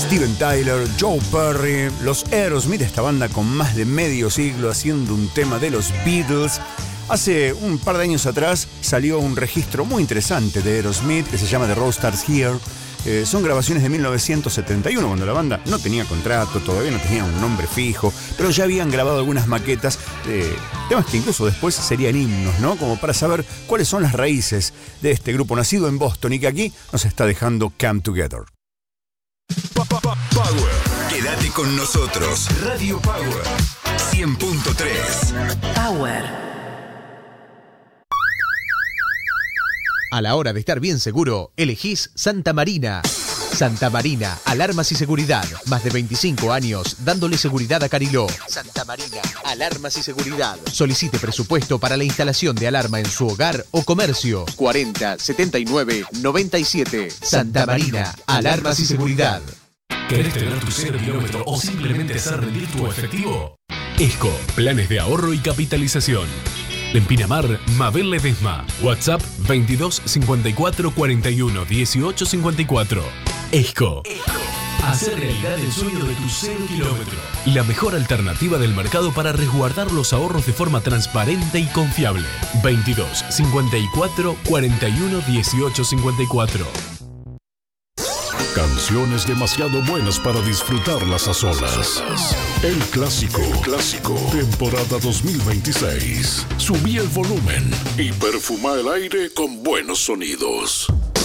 Steven Tyler, Joe Perry, los Aerosmith, esta banda con más de medio siglo haciendo un tema de los Beatles. Hace un par de años atrás salió un registro muy interesante de Aerosmith que se llama The Road Starts Here. Son grabaciones de 1971, cuando la banda no tenía contrato, todavía no tenía un nombre fijo, pero ya habían grabado algunas maquetas de temas que incluso después serían himnos, ¿no? Como para saber cuáles son las raíces de este grupo nacido en Boston y que aquí nos está dejando Come Together. Power. Quédate con nosotros. Radio Power 100.3. Power. A la hora de estar bien seguro, elegís Santa Marina. Santa Marina, alarmas y seguridad. Más de 25 años dándole seguridad a Cariló. Santa Marina, alarmas y seguridad. Solicite presupuesto para la instalación de alarma en su hogar o comercio. 40 79 97. Santa Marina, alarmas y seguridad. ¿Querés tener tu 0 kilómetro o simplemente hacer rendir tu efectivo? ESCO, planes de ahorro y capitalización. En Pinamar, Mabel Ledesma. WhatsApp 22 54 41 18 54. ESCO. Hacer realidad el sueño de tu 0 kilómetro. La mejor alternativa del mercado para resguardar los ahorros de forma transparente y confiable. 22 54 41 18 54. Canciones demasiado buenas para disfrutarlas a solas. El clásico. Temporada 2026. Subí el volumen y perfuma el aire con buenos sonidos.